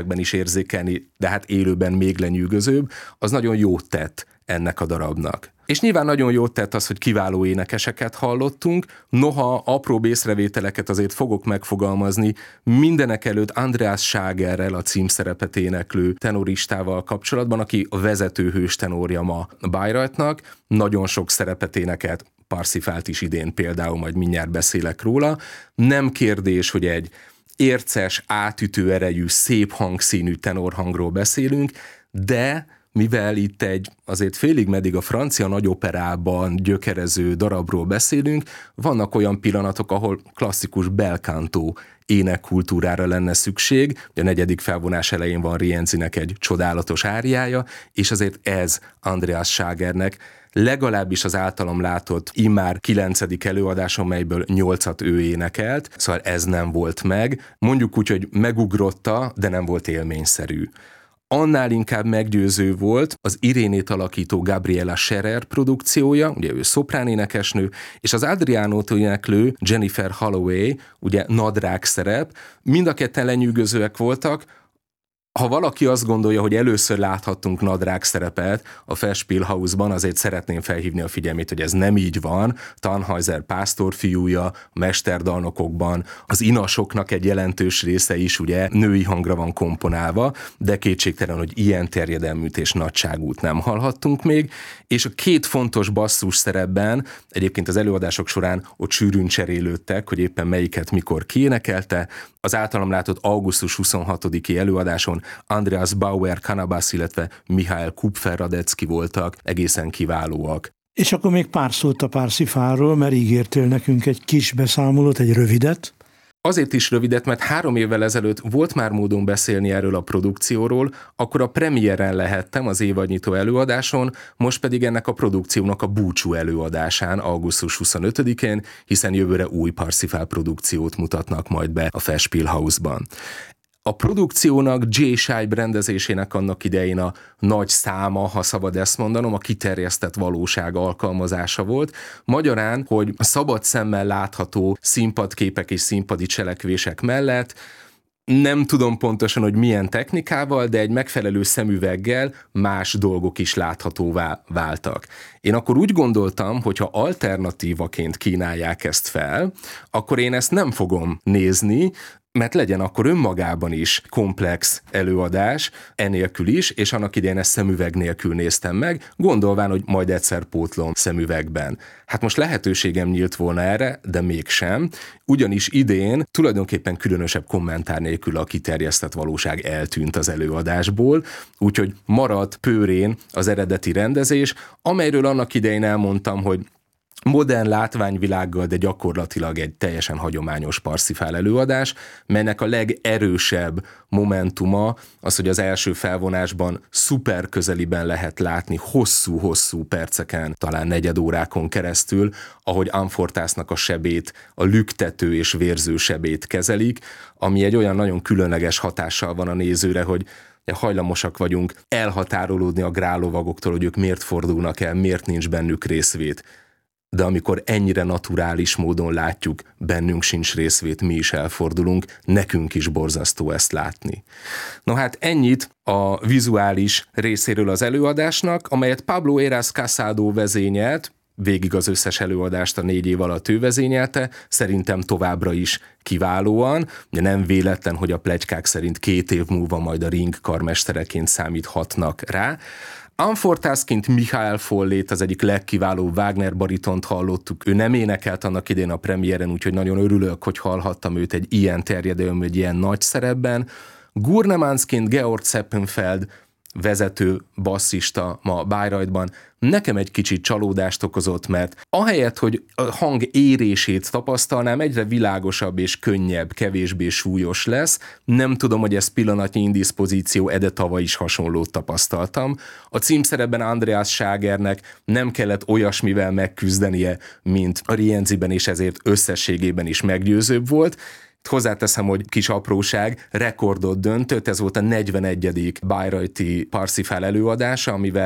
is érzékelni, de hát élőben még lenyűgözőbb, az nagyon jót tett ennek a darabnak. És nyilván nagyon jót tett az, hogy kiváló énekeseket hallottunk, noha apróbb észrevételeket azért fogok megfogalmazni mindenek előtt Andreas Schlagerrel, a címszerepet éneklő tenoristával kapcsolatban, aki a vezetőhős tenorja ma Bayreuthnak, nagyon sok szerepet énekelt, Parsifalt is idén például, majd mindjárt beszélek róla. Nem kérdés, hogy egy érces, átütő erejű, szép hangszínű tenorhangról beszélünk, de mivel itt egy azért félig meddig a francia nagyoperában gyökerező darabról beszélünk, vannak olyan pillanatok, ahol klasszikus bel canto énekkultúrára lenne szükség. A negyedik felvonás elején van Rienzinek egy csodálatos áriája, és azért ez Andreas Schlagernek legalábbis az általam látott immár 9. előadáson, melyből 8-at ő énekelt, szóval ez nem volt meg. Mondjuk úgy, hogy megugrotta, de nem volt élményszerű. Annál inkább meggyőző volt az Irénét alakító Gabriela Scherer produkciója, ugye ő szopránénekesnő, és az Adriánót éneklő Jennifer Holloway, ugye nadrág szerep, mind a ketten lenyűgözőek voltak. Ha valaki azt gondolja, hogy először láthattunk nadrág szerepet a Festspielhausban, azért szeretném felhívni a figyelmét, hogy ez nem így van. Tannhäuser pásztorfiúja, a mesterdalnokokban, az inasoknak egy jelentős része is ugye női hangra van komponálva, de kétségtelen, hogy ilyen terjedelműt és nagyságút nem hallhattunk még, és a két fontos basszus szerepben, egyébként az előadások során ott sűrűn cserélődtek, hogy éppen melyiket mikor kiénekelte. Az általam látott augusztus 26-i előadáson Andreas Bauer-Canabass, illetve Mihály Kupfer-Radecki voltak, egészen kiválóak. És akkor még pár szót a Parsifalról, mert ígértél nekünk egy kis beszámolót, egy rövidet. Azért is rövidet, mert 3 évvel ezelőtt volt már módon beszélni erről a produkcióról, akkor a premiéren lehettem az évadnyitó előadáson, most pedig ennek a produkciónak a búcsú előadásán, augusztus 25-én, hiszen jövőre új Parsifal produkciót mutatnak majd be a Festspielhausban. A produkciónak Jay Scheib rendezésének annak idején a nagy száma, ha szabad ezt mondanom, a kiterjesztett valóság alkalmazása volt. Magyarán, hogy szabad szemmel látható színpadképek és színpadi cselekvések mellett nem tudom pontosan, hogy milyen technikával, de egy megfelelő szemüveggel más dolgok is láthatóvá váltak. Én akkor úgy gondoltam, hogy ha alternatívaként kínálják ezt fel, akkor én ezt nem fogom nézni, mert legyen akkor önmagában is komplex előadás, enélkül is, és annak idején ezt szemüveg nélkül néztem meg, gondolván, hogy majd egyszer pótlom szemüvegben. Hát most lehetőségem nyílt volna erre, de mégsem, ugyanis idén tulajdonképpen különösebb kommentár nélkül a kiterjesztett valóság eltűnt az előadásból, úgyhogy maradt pőrén az eredeti rendezés, amelyről annak idején elmondtam, hogy modern látványvilággal, de gyakorlatilag egy teljesen hagyományos Parsifal előadás, melynek a legerősebb momentuma az, hogy az első felvonásban szuper közeliben lehet látni hosszú-hosszú perceken, talán negyedórákon keresztül, ahogy Amfortásznak a sebét, a lüktető és vérző sebét kezelik, ami egy olyan nagyon különleges hatással van a nézőre, hogy hajlamosak vagyunk elhatárolódni a grállovagoktól, hogy ők miért fordulnak el, miért nincs bennük részvét. De amikor ennyire naturális módon látjuk, bennünk sincs részvét, mi is elfordulunk, nekünk is borzasztó ezt látni. No hát ennyit a vizuális részéről az előadásnak, amelyet Pablo Heras Casado vezényelt, végig az összes előadást a 4 év alatt ő vezényelte, szerintem továbbra is kiválóan. Ugye nem véletlen, hogy a pletykák szerint 2 év múlva majd a Ring karmestereként számíthatnak rá. Amfortászként Mihály Follét, az egyik legkiválóbb Wagner baritont hallottuk. Ő nem énekelt annak idén a premiéren, úgyhogy nagyon örülök, hogy hallhattam őt egy ilyen terjedelmű, egy ilyen nagy szerepben. Gurnemannsként Georg Seppenfeld, vezető basszista ma Bayreuthban, nekem egy kicsit csalódást okozott, mert ahelyett, hogy a hang érését tapasztalnám, egyre világosabb és könnyebb, kevésbé súlyos lesz. Nem tudom, hogy ez pillanatnyi indiszpozíció, de tavaly is hasonlót tapasztaltam. A címszerepben Andreas Schlagernek nem kellett olyasmivel megküzdenie, mint a Rienziben, és ezért összességében is meggyőzőbb volt. Hozzáteszem, hogy kis apróság, rekordot döntött, ez volt a 41. Bayreuthi Parsifal előadása, amivel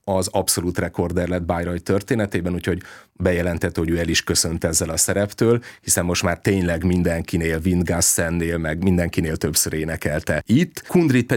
az abszolút rekorder lett Bayreuth történetében, úgyhogy bejelentette, hogy ő el is köszönt ezzel a szereptől, hiszen most már tényleg mindenkinél, Windgassennél, meg mindenkinél többször énekelte itt. Kundrit